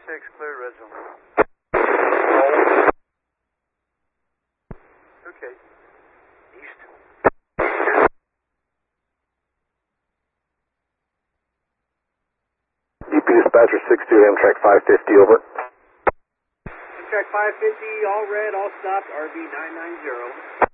6, clear red zone. Okay. East. DP dispatcher 62, Amtrak 550, over. Amtrak 550, all red, all stopped, RV 990.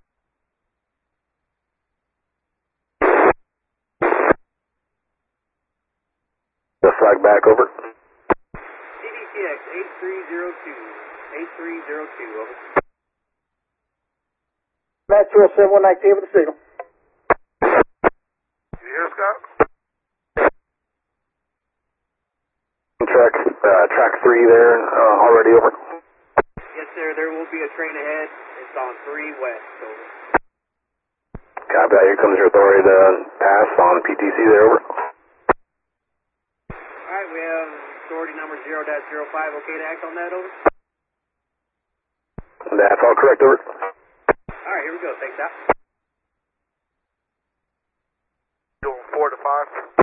The flag back, over. CDTX 8302, 8302, over. Matt 20719, over the signal. You hear, Scott? Track 3 there, already over. Yes, sir, there will be a train ahead. It's on 3 west, over. Copy that, here comes your authority to pass on PTC there, over. Alright, we have authority number 0-05, okay to act on that, over? That's all correct, over. Alright, here we go, thanks, out. Doing 4 to 5.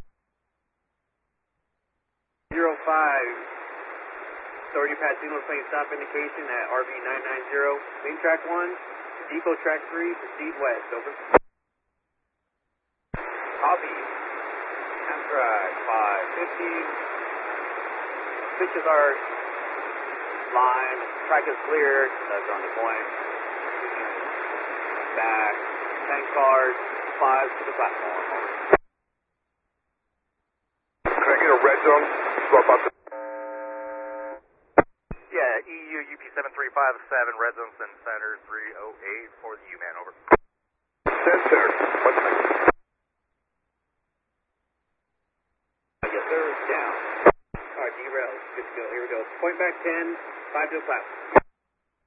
05, authority pass signal plane stop indication at RV 990, main track 1, depot track 3, proceed west, over. Copy. Amtrak 550. Switches our line, track is cleared, that's on the point. Back, 10 cars, 5 to the platform. Can I get a red zone? Swap out the... Yeah, EU UP 7357, red zone send center 308 for the U-man, over. Send center. What's next? Yes, sir, down. Alright, derail, good to go, here we go. Point back 10, 5 to the platform.